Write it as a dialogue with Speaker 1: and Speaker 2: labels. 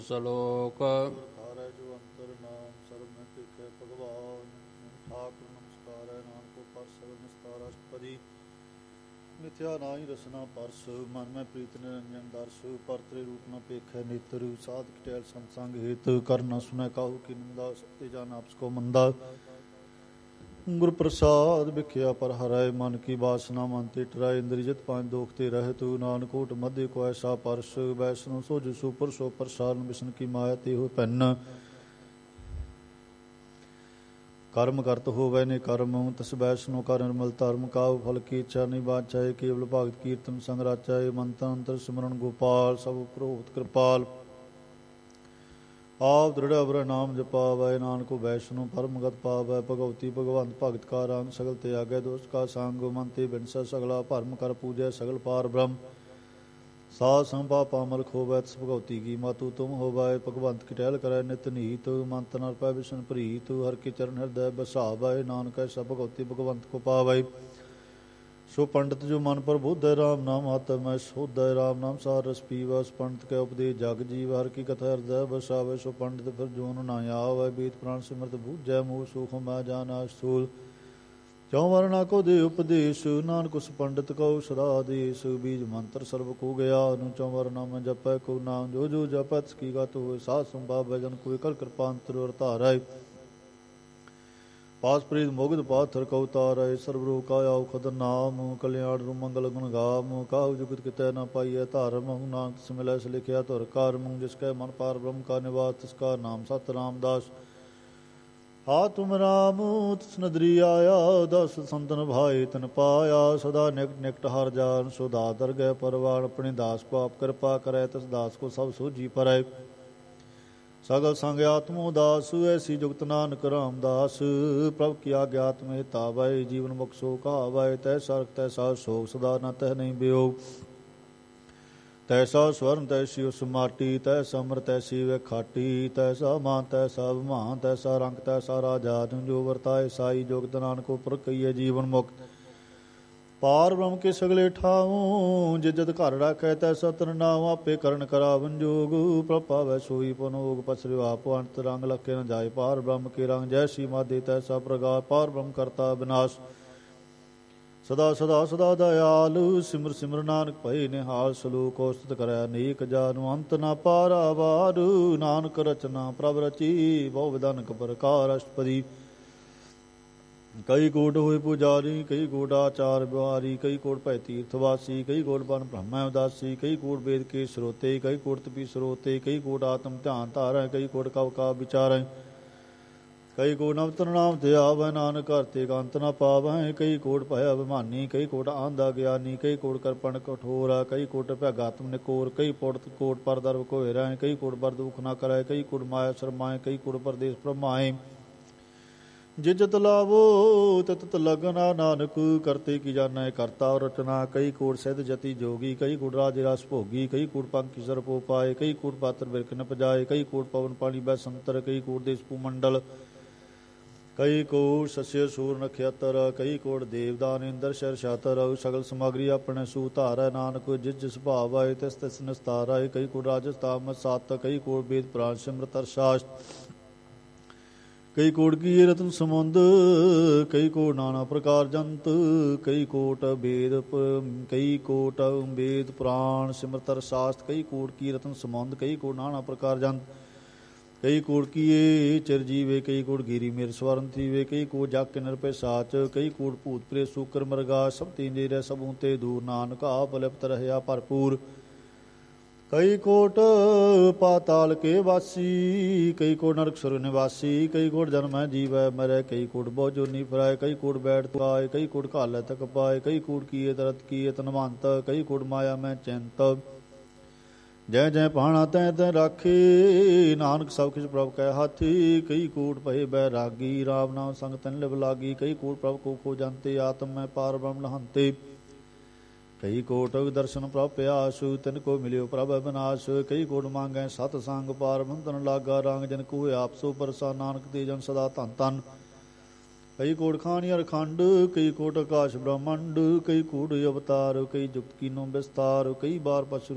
Speaker 1: ਸਲੋਕ
Speaker 2: ਧਾਰੈ ਜੋ ਅੰਤਰ ਨਾਮ ਸਰਬ ਮੈਂ ਭੇਖੈ ਭਗਵਾਨ ਠਾਕੁਰ ਨਮਸਕਾਰੈ ਨਾਨਕੋ ਪਰ ਸਰਬ ਨਿਸਤਾਰ ਅਸ਼ਟਪਦੀ ਮਿਥਿਆ ਨਾਹੀ ਰਸਨਾ ਪਰਸ ਮਨ ਮੈਂ ਪ੍ਰੀਤ ਨਿਰੰਜਨ ਦਰਸ ਪਰਤਰੇ ਰੂਪ ਨ ਭੇਖੈ ਨੇਤਰ ਸਾਧਕ ਟਹਿਲ ਸੰਸੰਗ ਹੇਤ ਕਰ ਨ ਸੁਨੈ ਕਾਹੂ ਕੀ ਨਿੰਦਾ ਸਤੇ ਜਾਨ ਆਪਸ ਕੋ ਮੰਦਾ ਗੁਰ ਪ੍ਰਸਾਦ ਵਿਖਿਆ ਪਰ ਹਰਾਏ ਮਨ ਕੀ ਬਾਸਨਾ ਮਨ ਤੇ ਟਰਾਏ ਇੰਦਰੀਜਤ ਪੰਜ ਦੋਖ ਤੇ ਰਹਿ ਤੂ ਨਾਨਕੋਟ ਮਧੇ ਕੋ ਐਸਾ ਪਰਸ ਵੈਸਨੋ ਸੋ ਜਿਸੂ ਪਰਸੋ ਪ੍ਰਸਾਰਨ ਵਿਸ਼ਨ ਕੀ ਮਾਇਆ ਤੇ ਹੋ ਪੈਨ ਕਰਮ ਕਰਤ ਹੋਵੈ ਨੇ ਕਰਮ ਤਸ ਵੈਸਨੋ ਕਰ ਨਿਰਮਲ ਧਰਮ ਕਾਉ ਫਲ ਕੀ ਇੱਛਾ ਨਹੀਂ ਬਾਚਾਏ ਕੇਵਲ ਭਗਤ ਕੀਰਤਨ ਸੰਗ ਰਾਚਾਏ ਮੰਤਨ ਅੰਤਰ ਸਿਮਰਨ ਗੋਪਾਲ ਸਭ ਪ੍ਰੋਹਤ ਕਿਰਪਾਲ ਆਪ ਦ੍ਰਿੜ ਅਵਰ ਨਾਮ ਜਪਾਵੈ ਨਾਨਕੋ ਵੈਸ਼ਨੋ ਪਰਮਗਤ ਪਾਵੈ ਭਗਵਤੀ ਭਗਵੰਤ ਭਗਤ ਕਾ ਰੰਗ ਸਗਲ ਤੇ ਆਗੈ ਦੋਸਤ ਕਾ ਸੰਗ ਮਨ ਤੇ ਬਿਨਸੈ ਸਗਲਾ ਭਰਮ ਕਰ ਪੂਜੈ ਸਗਲ ਪਾਰ ਬ੍ਰਹਮ ਸਾਧ ਸੰਭਾ ਪਾਮਲ ਖੋਵੈ ਤਸ ਭਗਵਤੀ ਕੀ ਮਾਤੂ ਤੁਮ ਹੋਵੈ ਭਗਵੰਤ ਕੀ ਟਹਿਲ ਕਰੈ ਨਿਤ ਨੀਤ ਮੰਤ ਨਰ ਪੈ ਵਿਸ਼ਨ ਪ੍ਰੀਤ ਹਰਿ ਕੇ ਚਰਨ ਹਿਰਦੈ ਬਸਾਵੈ ਨਾਨਕ ਸਭ ਭਗਵਤੀ ਭਗਵੰਤ ਕੋ ਪਾਵੈ ਸੋ ਪੰਡਤ ਜੋ ਮਨ ਪਰ ਬੋਧੈ ਰਾਮ ਨਾਮ ਹਤ ਮੈਂ ਸੋਧੈ ਰਾਮ ਨਾਮ ਸਾਰ ਰਸ ਪੀਵੈ ਪੰਡਤ ਕੈ ਉਪਦੇਸ਼ ਜਗ ਜੀਵ ਹਰਿ ਕੀ ਕਥਾ ਹਿਰਦੈ ਬਸਾਵੈ ਸੋ ਪੰਡਤ ਫਿਰ ਜੋਨ ਨਾ ਆਵੈ ਬੀਤ ਪ੍ਰਾਣ ਸਿਮਰਤ ਬੂਝੈ ਮੂਹ ਸੁਖ ਮੈਂ ਜਾਣਾ ਸੂਲ ਚਉ ਵਰਨਾ ਕੋ ਦੇ ਉਪਦੇਸ਼ ਨਾਨਕ ਉਸ ਪੰਡਤ ਕਉ ਸਦਾ ਦੇਸ ਬੀਜ ਮੰਤਰ ਸਰਬ ਕੋ ਗਿਆ ਨੂੰ ਚਉ ਵਰਨਾ ਮੈਂ ਜਪੈ ਕੋ ਨਾਮ ਜੋ ਜੋ ਜਪੈ ਤਿਸ ਕੀ ਗਤ ਹੋਇ ਸਾਧ ਸੰਭਾਵੈ ਜਨ ਕੋਈ ਕਰ ਕਿਰਪਾ ਅੰਤਰ ਵਰ ਧਾਰੈ ਪਾਸ ਪ੍ਰੀਤ ਮੁਗਧ ਪਾਥਰ ਕਉ ਤਾਰੈ ਸਰਬ ਰੋਗ ਆਉ ਖਦ ਨਾਮ ਕਲਿਆਣ ਰੂ ਮੰਗਲ ਗੁਣ ਗਾਮ ਕਾਹੂ ਜੁਗਤ ਕਿਤੈ ਨਾ ਪਾਈਐ ਧਰਮ ਨਾਨਕ ਤਿਸ ਮਿਲੈ ਸ ਲਿਖਿਆ ਧੁਰ ਕਰਮ ਜਿਸ ਕੈ ਮਨ ਪਾਰ ਬ੍ਰਹਮ ਕਾ ਨਿਵਾਸ ਤਿਸ ਕਾ ਨਾਮ ਸਤ ਰਾਮਦਾਸ ਆ ਤੁਮ ਰਾਮ ਤਿਸ ਨਦਰੀ ਆਇਆ ਦਸ ਸੰਤਨ ਭਾਏ ਤਨ ਪਾਇਆ ਸਦਾ ਨਿਕਟ ਨਿਕਟ ਹਰ ਜਾਨ ਸੋ ਦਾਦਰ ਗਏ ਪਰਵਾਨ ਆਪਣੇ ਦਾਸ ਕੋ ਆਪ ਕਿਰਪਾ ਕਰੈ ਤਿਸ ਦਾਸ ਕੋ ਸਭ ਸੋਝੀ ਪਰੈ ਸਗਲ ਸੰਗ ਆਤਮੋ ਦਾਸ ਐਸੀ ਜੁਗਤ ਨਾਨਕ ਰਾਮਦਾਸ ਪ੍ਰਭ ਕੀ ਆਗਿਆਤ ਮੇ ਤਾਵੈ ਜੀਵਨ ਮੁਖ ਸੋ ਕਹਾਵੈ ਤੈਸਾ ਰਖ ਤੈਸਾ ਸੋਗ ਸਦਾ ਨ ਤਹਿ ਨਹੀਂ ਬਿਯੋਗ ਤੈਸਾ ਸਵਰਨ ਤੈਸੀ ਉਸ ਮਾਟੀ ਤੈਸਾ ਅੰਮ੍ਰਿਤ ਤੈਸੀ ਵੇ ਖਾਟੀ ਤੈਸਾ ਮਾਨ ਤੈਸਾ ਅਭਿਮਾਨ ਤੈਸਾ ਰੰਗ ਤੈਸਾ ਰਾਜਾ ਜੋ ਵਰਤਾਏ ਸਾਈ ਜੁਗਤ ਨਾਨਕੋ ਪ੍ਰਕਈਏ ਜੀਵਨ ਮੁਕਤ ਪਾਰ ਬ੍ਰਹਮ ਕੇ ਸਗਲੇ ਠਾਉ ਜਿਜਤ ਘਰ ਰਾਖੈ ਤੈਸਾ ਤਨ ਨਾਮ ਆਪੇ ਕਰਨ ਕਰਾਵਨ ਜੋਗ ਪ੍ਰਭ ਪਾਵੈ ਸੋਈ ਪਨੋਗ ਪਸਰਿ ਆਪ ਅੰਤ ਰੰਗ ਲਖੇ ਨ ਜਾਏ ਪਾਰ ਬ੍ਰਹਮ ਕੇ ਰੰਗ ਜੈਸੀ ਮਾਦੇ ਤੈਸਾ ਪ੍ਰਗਾਸ ਪਾਰ ਬ੍ਰਹਮ ਕਰਤਾ ਬਿਨਾਸ਼ ਸਦਾ ਸਦਾ ਸਦਾ ਦਇਆਲ ਸਿਮਰ ਸਿਮਰ ਨਾਨਕ ਭਏ ਨਿਹਾਲ ਸਲੋਕ ਉਸਤਤ ਕਰੈ ਅਨੇਕ ਜਾਨੁ ਅੰਤ ਨ ਪਾਰਾਵਾਰ ਨਾਨਕ ਰਚਨਾ ਪ੍ਰਭ ਰਚੀ ਬਹੁ ਵਿਧਾਨ ਕ ਪ੍ਰਕਾਰ ਅਸ਼ਟਪਦੀ ਕਈ ਕੋਟ ਹੋਏ ਪੁਜਾਰੀ ਕਈ ਕੋਟ ਆਚਾਰ ਬਿਹਾਰੀ ਕਈ ਕੋਟ ਭੈ ਤੀਰਥ ਵਾਸੀ ਕਈ ਕੋਟ ਬਨ ਬ੍ਰਹਮੈ ਉਦਾਸੀ ਕਈ ਕੋਟ ਵੇਦ ਕੇ ਸਰੋਤੇ ਕਈ ਕੋਟ ਤਪੀ ਸਰੋਤੇ ਕਈ ਕੋਟ ਆਤਮ ਧਿਆਨ ਧਾਰੈ ਕਈ ਕੋਟ ਕਵ ਕਾ ਵਿਚਾਰੈ ਕਈ ਕੋਟ ਨਵਤਨ ਨਾਮ ਤੇ ਆਵੈ ਨਾਨਕ ਘਰ ਤੇ ਅੰਤ ਨ ਪਾਵੈ ਕਈ ਕੋਟ ਭੈ ਅਭਿਮਾਨੀ ਕਈ ਕੋਟ ਆਂਧਾ ਗਿਆਨੀ ਕਈ ਕੋਟ ਕਰਪਣ ਕਠੋਰਾ ਕਈ ਕੋਟ ਭੈਗਾਤਮ ਨਿਕੋਰ ਕਈ ਕੋਟ ਪਰ ਦਰਵ ਕੋਇ ਰਹਿ ਕਈ ਕੋਟ ਬਰ ਦੁਖ ਨ ਕਰੈ ਕਈ ਕੋਟ ਮਾਇਆ ਸ਼ਰਮਾਏ ਕਈ ਕੋਟ ਪਰਦੇਸ ਭਰਮਾਏ ਜਿਜਤ ਲਾਵੋ ਤਤ ਲਗਨਾ ਨਾਨਕ ਕਰਤੇ ਕੀ ਜਾਣੈ ਕਰਤਾ ਰਚਨਾ ਕਈ ਕੋਟ ਸਿਧ ਜਤੀ ਜੋਗੀ ਕਈ ਕੋਟ ਰਾਜ ਰਸ ਭੋਗੀ ਕਈ ਕੋਟ ਪੰਖੀ ਸਰਪੋ ਪਾਏ ਕਈ ਕੋਟ ਪਾਤਰ ਬਿਰਖ ਨ ਪਜਾਏ ਕਈ ਕੋਟ ਪਵਨ ਪਾਣੀ ਬੈ ਸੰਤਰ ਕਈ ਕੋਟ ਦੇਸ ਭੂ ਮੰਡਲ ਕਈ ਕੋਟ ਸਸਿਆ ਸੂਰ ਨਖਿਆਤਰ ਕਈ ਕੋਟ ਦੇਵਦਾਨ ਇੰਦਰ ਸ਼ਰ ਛਾਤਰ ਸਗਲ ਸਮਗਰੀ ਆਪਣੇ ਸੂ ਧਾਰੈ ਨਾਨਕ ਜਿਸ ਜਿਸ ਭਾਵ ਆਏ ਤਿਸ ਤਿਸ ਨਿਸਤਾਰੈ ਕਈ ਕੋਟ ਰਾਜਸ ਤਾਮਸ ਸਤ ਕਈ ਕੋਟ ਵੇਦ ਪ੍ਰਾਨ ਸਿਮਰਤ ਅਰਸ਼ਾਸਤ ਕਈ ਕੋਟ ਕੀ ਰਤਨ ਸਮੁੰਦ ਕਈ ਕੋਟ ਨਾਨਾ ਪ੍ਰਕਾਰ ਜੰਤ ਕਈ ਕੋਟ ਵੇਦ ਪ੍ਰਾਣ ਸਿਮਰਤ ਅਰਸ਼ਾਸਤ ਕਈ ਕੋਟ ਕੀ ਰਤਨ ਸਮੁੰਦ ਕਈ ਕੋਟ ਨਾਨਾ ਪ੍ਰਕਾਰ ਜੰਤ ਕਈ ਕੋਟ ਕੀਏ ਚਿਰ ਜੀਵੇ ਕਈ ਕੋਟ ਗੀਰੀ ਮੇਰ ਸਵਰਨ ਥੀਵੇ ਕਈ ਕੋਟ ਜਗ ਕੇ ਨਿਰਭੈ ਸਾਚ ਕਈ ਕੋਟ ਭੂਤ ਪ੍ਰੇਤ ਸੂਕਰ ਮਰਗਾ ਸਭ ਤੀਂਦੇ ਰਹਿ ਸਭੂ ਤੇ ਦੂਰ ਨਾਨਕ ਆਪ ਲਿਪਤ ਰਹਿਆ ਭਰਪੂਰ ਕਈ ਕੋਟ ਪਾਤਾਲ ਕੇ ਵਾਸੀ ਕਈ ਕੋਟ ਨਰਕ ਸੁਰ ਨਿਵਾਸੀ ਕਈ ਕੋਟ ਜਨਮੈ ਜੀਵੈ ਮਰੈ ਕਈ ਕੋਟ ਬਹੁ ਜੋਨੀ ਫਿਰਾਏ ਕਈ ਕੋਟ ਬੈਠ ਪਾਏ ਕਈ ਕੋਟ ਘਾਲੈ ਤਕ ਪਾਏ ਕਈ ਕੋਟ ਕੀਏ ਤਰਤ ਕੀਏ ਤਨਵੰਤ ਕਈ ਕੋਟ ਮਾਇਆ ਮੈਂ ਚਿੰਤ ਜੈ ਜੈ ਭਾਣਾ ਤੈ ਤੈ ਰਾਖੇ ਨਾਨਕ ਸਭ ਕਿਛ ਪ੍ਰਭ ਕੈ ਹਾਥੀ ਕਈ ਕੋਟ ਭਏ ਬੈਰਾਗੀ ਰਾਮ ਨਾਮ ਸੰਗ ਤਨ ਲਿਵ ਲਾਗੀ ਕਈ ਕੋਟ ਪ੍ਰਭ ਕੋ ਖੋ ਜੰਤੇ ਆਤਮ ਮੈਂ ਪਾਰ ਬ੍ਰਹਮ ਲਹੰਤੇ ਕਈ ਕੋਟ ਦਰਸ਼ਨ ਪ੍ਰਭ ਪਿਆਸੁ ਤਿਨ ਕੋ ਮਿਲਿਓ ਪ੍ਰਭ ਅਬਿਨਾਸ਼ ਕਈ ਕੋਟ ਮੰਗੈ ਸਤ ਸੰਗ ਪਾਰ ਬੰਧਨ ਲਾਗਾ ਰੰਗ ਜਨ ਕੋ ਆਪਸੋ ਪਰਸਾ ਨਾਨਕ ਤੇ ਜਨ ਸਦਾ ਧਨ ਧਨ ਕਈ ਕੋਟ ਖਾਣੀ ਅਰਖੰਡ ਕਈ ਕੋਟ ਆਕਾਸ਼ ਬ੍ਰਹਮੰਡ ਕਈ ਕੋਟ ਅਵਤਾਰ ਕਈ ਜੁਗਤ ਕੀਨੋ ਵਿਸਤਾਰ ਕਈ ਬਾਰ ਪਸ਼ੂ